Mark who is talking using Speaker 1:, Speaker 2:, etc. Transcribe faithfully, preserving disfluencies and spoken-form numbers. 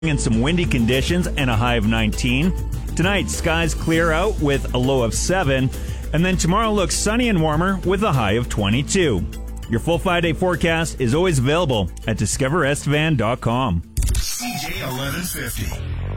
Speaker 1: and some windy conditions and a high of nineteen. Tonight, skies clear out with a low of seven. And then tomorrow looks sunny and warmer with a high of twenty-two. Your full five-day forecast is always available at discover estevan dot com.
Speaker 2: C J eleven fifty.